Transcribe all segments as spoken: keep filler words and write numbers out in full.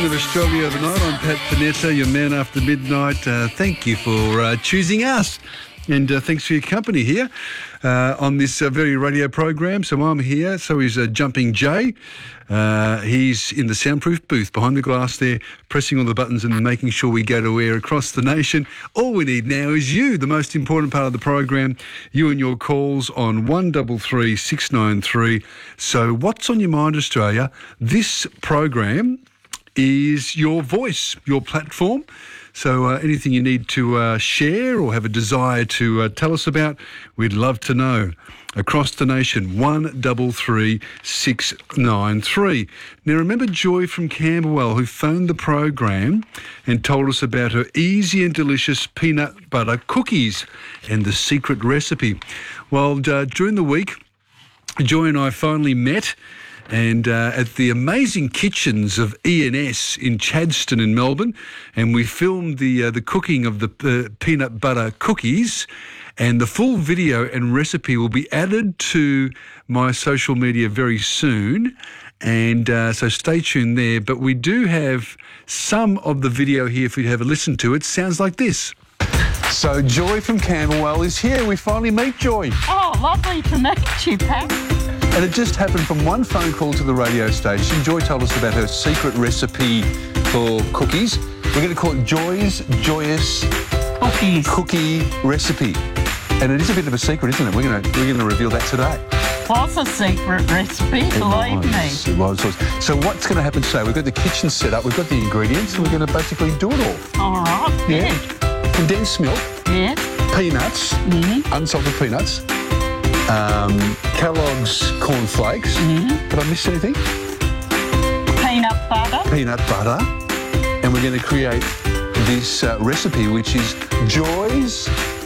Of Australia overnight. I'm Pat Panetta, your man after midnight. Uh, thank you for uh, choosing us, and uh, thanks for your company here uh, on this uh, very radio program. So I'm here. So is uh, Jumping Jay. Uh, he's in the soundproof booth behind the glass there, pressing all the buttons and making sure we go to air across the nation. All we need now is you, the most important part of the program. You and your calls on one double three six nine three. So what's on your mind, Australia? This program is your voice, your platform. So uh, anything you need to uh, share or have a desire to uh, tell us about, we'd love to know. Across the nation, one double three six nine three. Now remember Joy from Camberwell, who phoned the program and told us about her easy and delicious peanut butter cookies and the secret recipe. Well, uh, during the week, Joy and I finally met and uh, at the amazing kitchens of E and S in Chadstone in Melbourne, and we filmed the uh, the cooking of the uh, peanut butter cookies, and the full video and recipe will be added to my social media very soon, and uh, so stay tuned there. But we do have some of the video here for you to have a listen to. It sounds like this. So Joy from Camberwell is here. We finally meet Joy. Oh, lovely to meet you, Pat. And it just happened from one phone call to the radio station. Joy told us about her secret recipe for cookies. We're going to call it Joy's Joyous Cookies. Cookie Recipe. And it is a bit of a secret, isn't it? We're going to, we're going to reveal that today. Was a secret recipe, believe me. It was, it was. So what's going to happen today? We've got the kitchen set up, we've got the ingredients, and we're going to basically do it all. All right, Yeah. good. Condensed milk, Yeah. peanuts, Mm-hmm. unsalted peanuts, um, Kellogg's corn flakes. Mm-hmm. Did I miss anything? Peanut butter. Peanut butter. And we're going to create this uh, recipe, which is Joy's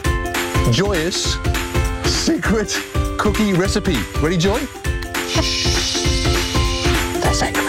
Joyous Secret Cookie Recipe. Ready, Joy? The secret.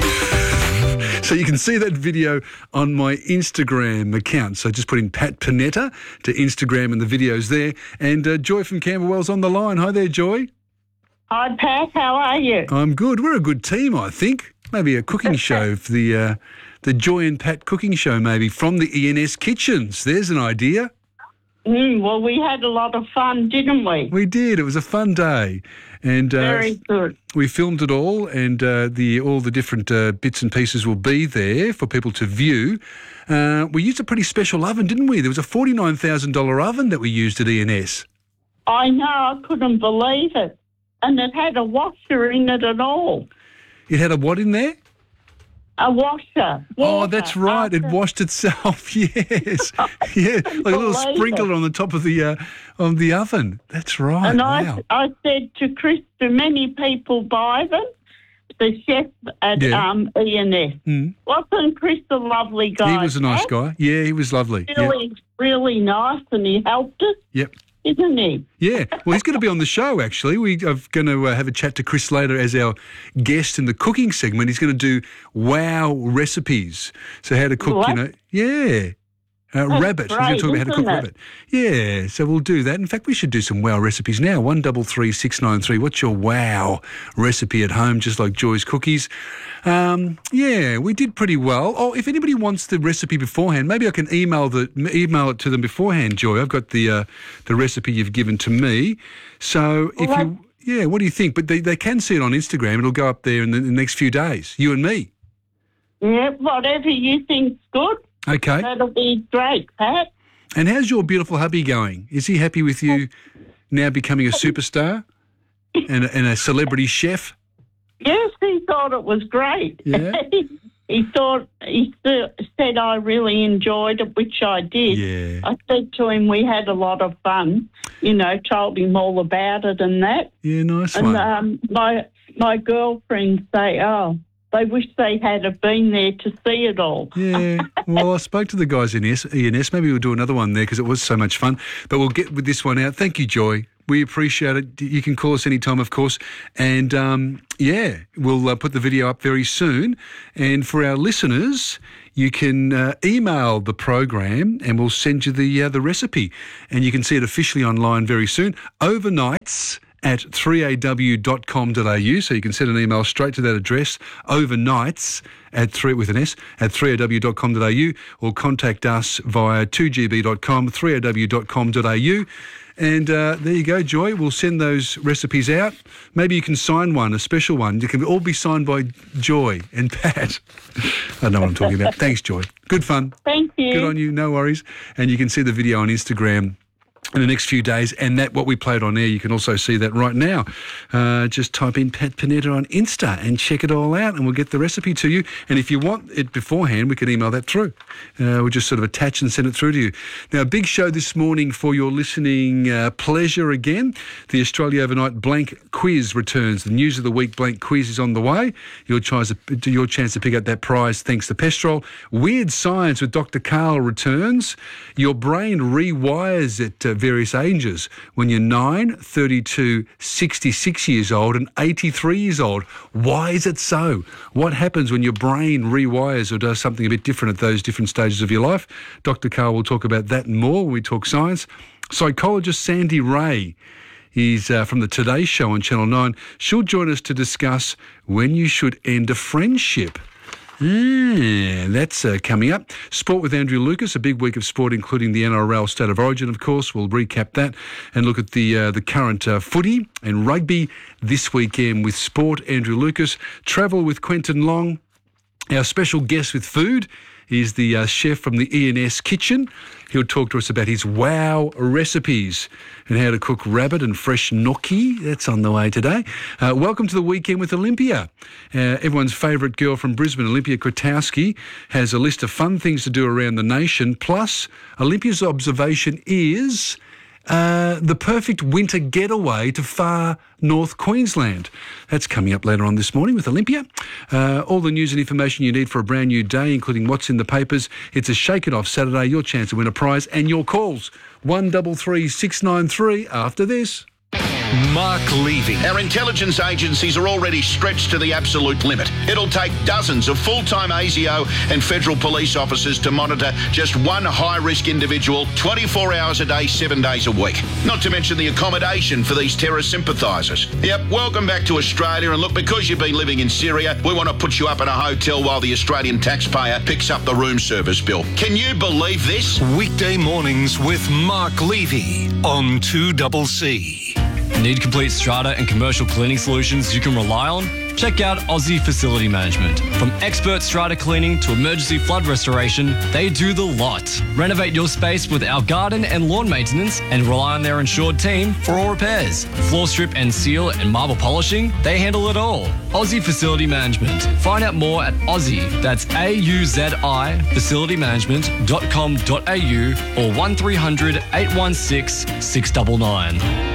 So you can see that video on my Instagram account. So just put in Pat Panetta to Instagram and the video's there. And uh, Joy from Camberwell's on the line. Hi there, Joy. Hi, Pat. How are you? I'm good. We're a good team, I think. Maybe a cooking show for the uh, the Joy and Pat cooking show, maybe from the E and S kitchens. There's an idea. Mm, well, we had a lot of fun, didn't we? We did. It was a fun day, and uh, Very good. we filmed it all, and uh, the all the different uh, bits and pieces will be there for people to view. Uh, we used a pretty special oven, didn't we? There was a forty-nine thousand dollars oven that we used at E and S. I know. I couldn't believe it. And it had a washer in it and all. It had a what in there? A washer. Oh, Water that's right. It after- washed itself. Yes, yeah, like a little Believe sprinkler it. on the top of the uh, of the oven. That's right. And wow. I, I said to Chris, do many people buy them? The chef at Yeah. um, E and S. Mm. Wasn't Chris a lovely guy? He was a nice Pat? guy. Yeah, he was lovely. Yeah. Really, really nice, and he helped us, Yep. isn't he? Yeah, well, he's going to be on the show, actually. We are going to uh, have a chat to Chris later as our guest in the cooking segment. He's going to do wow recipes. So how to cook, What? you know. Yeah. Uh, That's rabbit. He's going great, to talk about how to cook isn't it? rabbit. Yeah, so we'll do that. In fact, we should do some wow recipes now. one double three six nine three. What's your wow recipe at home, just like Joy's cookies? Um, yeah, we did pretty well. Oh, if anybody wants the recipe beforehand, maybe I can email the email it to them beforehand, Joy. I've got the uh, the recipe you've given to me. So if Well, you, yeah, what do you think? But they, they can see it on Instagram. It'll go up there in the, in the next few days, you and me. Yeah, whatever you think's good, Okay. that'll be great, Pat. And how's your beautiful hubby going? Is he happy with you now becoming a superstar and a, and a celebrity chef? Yes, he thought it was great. Yeah? he thought, he th- said I really enjoyed it, which I did. Yeah. I said to him we had a lot of fun, you know, told him all about it and that. Yeah, nice And one. um, my my girlfriends say, oh, they wish they had have been there to see it all. Yeah, well, I spoke to the guys in E and S. Maybe we'll do another one there because it was so much fun. But we'll get with this one out. Thank you, Joy. We appreciate it. You can call us anytime, of course. And, um, yeah, we'll uh, put the video up very soon. And for our listeners, you can uh, email the program and we'll send you the uh, the recipe. And you can see it officially online very soon. Overnights at three a w dot com dot a u. So you can send an email straight to that address, overnights at three with an S at three a w dot com dot a u, or contact us via two g b dot com, three a w dot com dot a u. And uh, there you go, Joy. We'll send those recipes out. Maybe you can sign one, a special one. You can all be signed by Joy and Pat. I know what I'm talking about. Thanks, Joy. Good fun. Thank you. Good on you. No worries. And you can see the video on Instagram in the next few days, and that what we played on air, you can also see that right now. Uh, just type in Pat Panetta on Insta and check it all out, and we'll get the recipe to you. And if you want it beforehand, we can email that through. Uh, we'll just sort of attach and send it through to you. Now, a big show this morning for your listening uh, pleasure again. The Australia Overnight Blank Quiz returns. The News of the Week Blank Quiz is on the way. Your chance, your chance to pick up that prize thanks to Pestrol. Weird Science with Doctor Carl returns. Your brain rewires at uh, various ages when you're nine, thirty-two, sixty-six years old and eighty-three years old. Why is it so? What happens when your brain rewires or does something a bit different at those different stages of your life? Doctor Carl will talk about that and more when we talk science. Psychologist Sandy Ray, he's uh, from the Today Show on Channel nine. She'll join us to discuss when you should end a friendship. Mm, that's uh, coming up. Sport with Andrew Lucas, a big week of sport, including the N R L State of Origin, of course. We'll recap that and look at the uh, the current uh, footy and rugby this weekend with sport. Andrew Lucas. Travel with Quentin Long. Our special guest with food is the uh, chef from the E and S Kitchen. He'll talk to us about his wow recipes and how to cook rabbit and fresh gnocchi. That's on the way today. Uh, welcome to the weekend with Olympia. Uh, everyone's favourite girl from Brisbane, Olympia Kwiatkowski, has a list of fun things to do around the nation. Plus, Olympia's observation is Uh, the perfect winter getaway to far north Queensland. That's coming up later on this morning with Olympia. Uh, all the news and information you need for a brand new day, including what's in the papers. It's a Shake It Off Saturday, your chance to win a prize, and your calls. one double three six nine three after this. Mark Levy. Our intelligence agencies are already stretched to the absolute limit. It'll take dozens of full-time A S I O and federal police officers to monitor just one high-risk individual twenty-four hours a day, seven days a week. Not to mention the accommodation for these terror sympathisers. Yep, welcome back to Australia, and look, because you've been living in Syria, we want to put you up in a hotel while the Australian taxpayer picks up the room service bill. Can you believe this? Weekday mornings with Mark Levy on two C C. Need complete strata and commercial cleaning solutions you can rely on? Check out Aussie Facility Management. From expert strata cleaning to emergency flood restoration, they do the lot. Renovate your space with our garden and lawn maintenance and rely on their insured team for all repairs. Floor strip and seal and marble polishing, they handle it all. Aussie Facility Management. Find out more at Aussie, that's A U Z I, facility management dot com dot a u or one three hundred eight one six six nine nine.